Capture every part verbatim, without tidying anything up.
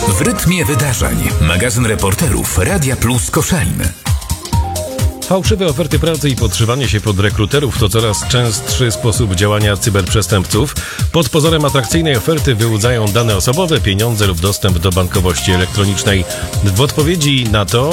W rytmie wydarzeń. Magazyn reporterów Radia Plus Koszalin. Fałszywe oferty pracy i podszywanie się pod rekruterów to coraz częstszy sposób działania cyberprzestępców. Pod pozorem atrakcyjnej oferty wyłudzają dane osobowe, pieniądze lub dostęp do bankowości elektronicznej. W odpowiedzi na to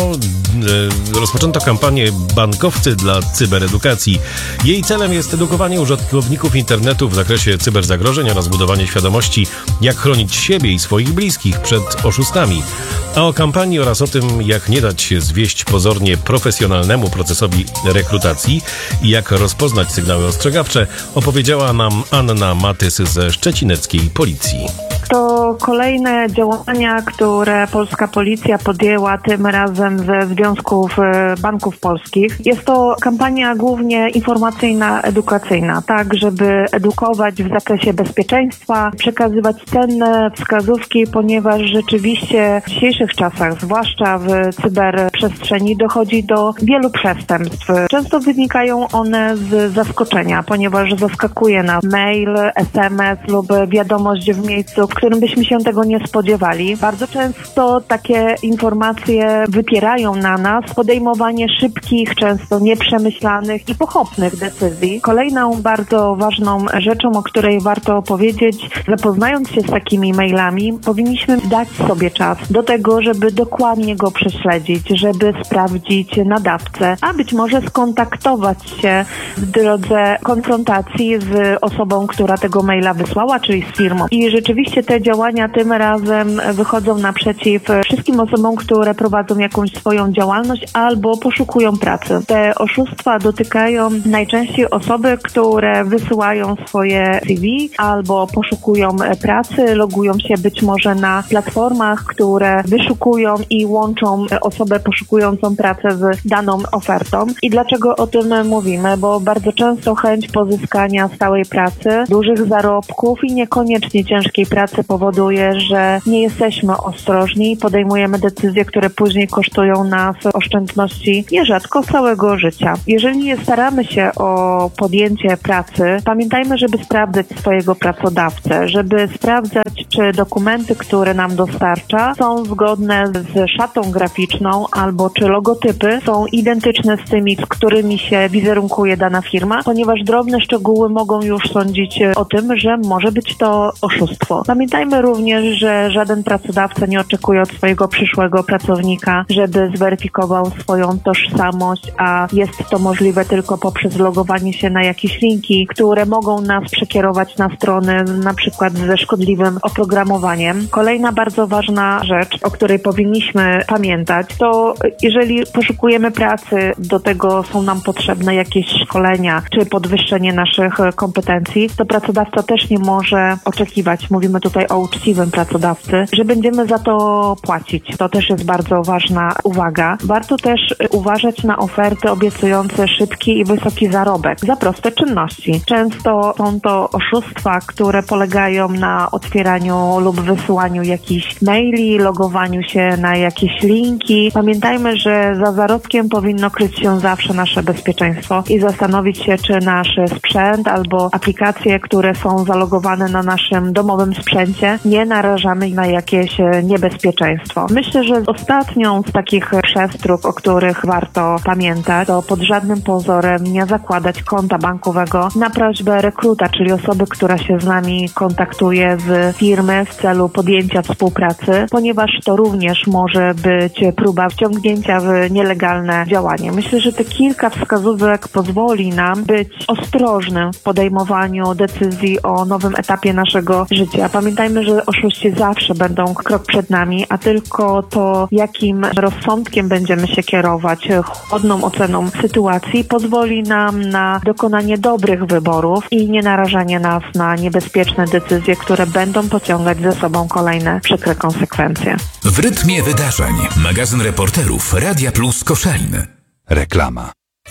e, rozpoczęto kampanię Bankowcy dla cyberedukacji. Jej celem jest edukowanie użytkowników internetu w zakresie cyberzagrożeń oraz budowanie świadomości, jak chronić siebie i swoich bliskich przed oszustami. A o kampanii oraz o tym, jak nie dać się zwieść pozornie profesjonalnemu procesowi rekrutacji i jak rozpoznać sygnały ostrzegawcze, opowiedziała nam Anna Matys ze szczecineckiej policji. To kolejne działania, które polska policja podjęła tym razem ze Związków Banków Polskich. Jest to kampania głównie informacyjna, edukacyjna, tak żeby edukować w zakresie bezpieczeństwa, przekazywać cenne wskazówki, ponieważ rzeczywiście w dzisiejszych czasach, zwłaszcza w cyberprzestrzeni, dochodzi do wielu przestępstw. Często wynikają one z zaskoczenia, ponieważ zaskakuje nas mail, es em es lub wiadomość w miejscu, w którym byśmy się tego nie spodziewali. Bardzo często takie informacje wypierają na nas podejmowanie szybkich, często nieprzemyślanych i pochopnych decyzji. Kolejną bardzo ważną rzeczą, o której warto powiedzieć, zapoznając się z takimi mailami, powinniśmy dać sobie czas do tego, żeby dokładnie go prześledzić, żeby sprawdzić nadawcę, a być może skontaktować się w drodze konfrontacji z osobą, która tego maila wysłała, czyli z firmą. I rzeczywiście te działania tym razem wychodzą naprzeciw wszystkim osobom, które prowadzą jakąś swoją działalność albo poszukują pracy. Te oszustwa dotykają najczęściej osoby, które wysyłają swoje C V albo poszukują pracy, logują się być może na platformach, które wyszukują i łączą osobę poszukującą pracę z daną ofertą. I dlaczego o tym mówimy? Bo bardzo często chęć pozyskania stałej pracy, dużych zarobków i niekoniecznie ciężkiej pracy powoduje, że nie jesteśmy ostrożni i podejmujemy decyzje, które później kosztują nas oszczędności nierzadko całego życia. Jeżeli nie staramy się o podjęcie pracy, pamiętajmy, żeby sprawdzać swojego pracodawcę, żeby sprawdzać, czy dokumenty, które nam dostarcza, są zgodne z szatą graficzną albo czy logotypy są identyczne z tymi, z którymi się wizerunkuje dana firma, ponieważ drobne szczegóły mogą już sądzić o tym, że może być to oszustwo. Pamiętajmy również, że żaden pracodawca nie oczekuje od swojego przyszłego pracownika, żeby zweryfikował swoją tożsamość, a jest to możliwe tylko poprzez logowanie się na jakieś linki, które mogą nas przekierować na strony na przykład ze szkodliwym oprogramowaniem. Kolejna bardzo ważna rzecz, o której powinniśmy pamiętać, to jeżeli poszukujemy pracy, do tego są nam potrzebne jakieś szkolenia czy podwyższenie naszych kompetencji, to pracodawca też nie może oczekiwać, mówimy tutaj o uczciwym pracodawcy, że będziemy za to płacić. To też jest bardzo ważna uwaga. Warto też uważać na oferty obiecujące szybki i wysoki zarobek za proste czynności. Często są to oszustwa, które polegają na otwieraniu lub wysyłaniu jakichś maili, logowaniu się na jakieś linki. Pamiętajmy, że za zarobkiem powinno kryć się zawsze nasze bezpieczeństwo i zastanowić się, czy nasz sprzęt albo aplikacje, które są zalogowane na naszym domowym sprzęcie, nie narażamy na jakieś niebezpieczeństwo. Myślę, że ostatnią z takich przestróg, o których warto pamiętać, to pod żadnym pozorem nie zakładać konta bankowego na prośbę rekruta, czyli osoby, która się z nami kontaktuje z firmy w celu podjęcia współpracy, ponieważ to również może być próba wciągnięcia w nielegalne działanie. Myślę, że te kilka wskazówek pozwoli nam być ostrożnym w podejmowaniu decyzji o nowym etapie naszego życia. Pamiętajmy, że oszuści zawsze będą krok przed nami, a tylko to, jakim rozsądkiem będziemy się kierować, chłodną oceną sytuacji, pozwoli nam na dokonanie dobrych wyborów i nie narażanie nas na niebezpieczne decyzje, które będą pociągać ze sobą kolejne przykre konsekwencje. W rytmie wydarzeń. Magazyn reporterów Radia Plus Koszalin. Reklama.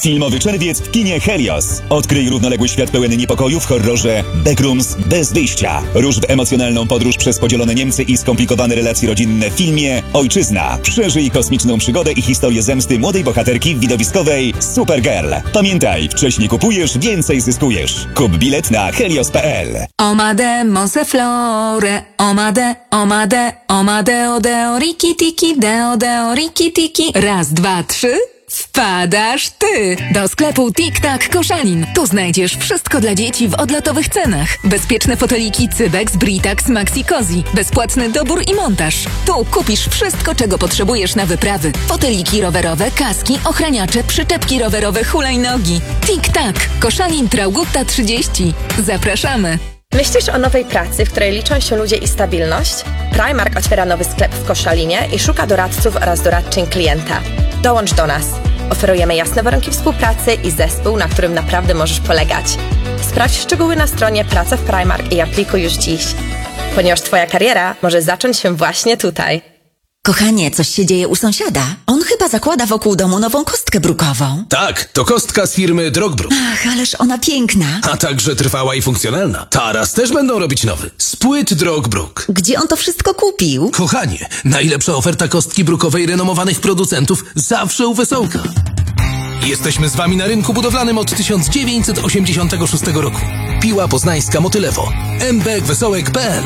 Filmowy czerwiec w kinie Helios. Odkryj równoległy świat pełen niepokoju w horrorze Backrooms bez wyjścia. Rusz w emocjonalną podróż przez podzielone Niemcy i skomplikowane relacje rodzinne w filmie Ojczyzna. Przeżyj kosmiczną przygodę i historię zemsty młodej bohaterki widowiskowej Supergirl. Pamiętaj, wcześniej kupujesz, więcej zyskujesz. Kup bilet na helios kropka p l. Omade mose flore, omade, omade, omade, odeo, riki tiki, deo, deo, riki tiki. Raz, dwa, trzy. Wpadasz ty! Do sklepu Tik-Tak Koszalin. Tu znajdziesz wszystko dla dzieci w odlotowych cenach. Bezpieczne foteliki Cybex, Britax, Maxi Cozy. Bezpłatny dobór i montaż. Tu kupisz wszystko, czego potrzebujesz na wyprawy. Foteliki rowerowe, kaski, ochraniacze, przyczepki rowerowe, hulajnogi. Tik-Tak Koszalin, Traugutta trzydzieści. Zapraszamy! Myślisz o nowej pracy, w której liczą się ludzie i stabilność? Primark otwiera nowy sklep w Koszalinie i szuka doradców oraz doradczyń klienta. Dołącz do nas. Oferujemy jasne warunki współpracy i zespół, na którym naprawdę możesz polegać. Sprawdź szczegóły na stronie Praca w Primark i aplikuj już dziś. Ponieważ Twoja kariera może zacząć się właśnie tutaj. Kochanie, coś się dzieje u sąsiada. On chyba zakłada wokół domu nową kostkę brukową. Tak, to kostka z firmy Drogbruk. Ach, ależ ona piękna. A także trwała i funkcjonalna. Teraz też będą robić nowy. Z płyt Drogbruk. Gdzie on to wszystko kupił? Kochanie, najlepsza oferta kostki brukowej renomowanych producentów zawsze u Wesołka. Jesteśmy z Wami na rynku budowlanym od tysiąc dziewięćset osiemdziesiątego szóstego roku. Piła Poznańska Motylewo. m b wesołek kropka p l.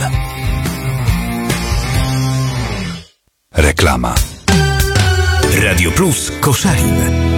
Reklama. Radio Plus Koszalin.